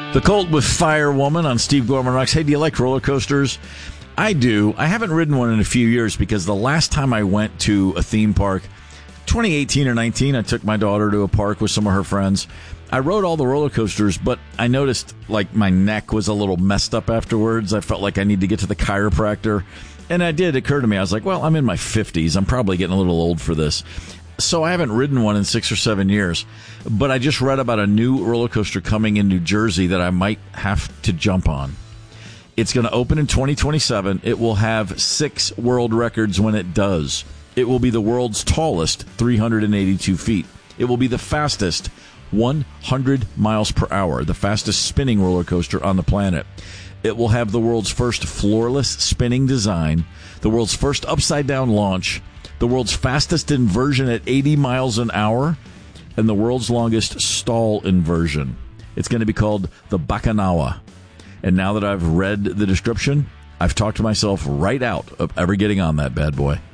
The Cult with Firewoman on Steve Gorman Rocks. Hey, do you like roller coasters? I do. I haven't ridden one in a few years because the last time I went to a theme park, 2018 or 19, I took my daughter to a park with some of her friends. I rode all the roller coasters, but I noticed like my neck was a little messed up afterwards. I felt like I need to get to the chiropractor. And it did occur to me. I was like, well, I'm in my 50s. I'm probably getting a little old for this. So I haven't ridden one in 6 or 7 years, but I just read about a new roller coaster coming in New Jersey that I might have to jump on. It's going to open in 2027. It will have 6 world records when it does. It will be the world's tallest, 382 feet. It will be the fastest, 100 miles per hour, the fastest spinning roller coaster on the planet. It will have the world's first floorless spinning design, the world's first upside-down launch, the world's fastest inversion at 80 miles an hour, and the world's longest stall inversion. It's going to be called the Bacchanal. And now that I've read the description, I've talked myself right out of ever getting on that bad boy.